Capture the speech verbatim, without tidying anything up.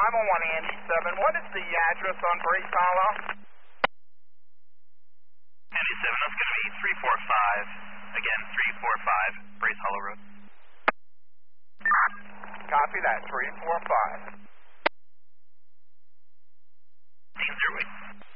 five oh one Andy seven. What is the address on Brace Hollow? Andy seven, that's going to be three four five. Again, three four five, Brace Hollow Road. Copy that, three four five. Team zero eight.